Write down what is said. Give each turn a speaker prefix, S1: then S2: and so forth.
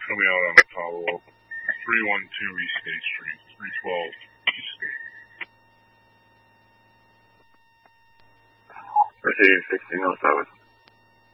S1: coming out on a follow-up. 312 East State Street, 312 East State.
S2: Proceeding 1607.